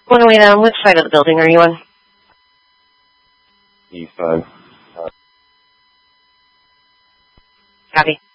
108 on which side of the building are you on? East side. Copy.